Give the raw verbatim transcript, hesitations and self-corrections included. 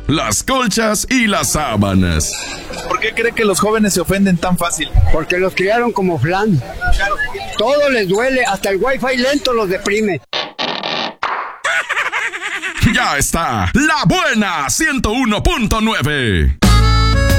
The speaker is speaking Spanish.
las colchas y las sábanas. ¿Por qué cree que los jóvenes se ofenden tan fácil? Porque los criaron como flan. Todo les duele, hasta el wifi lento los deprime. Ya está, La Buena ciento uno punto nueve.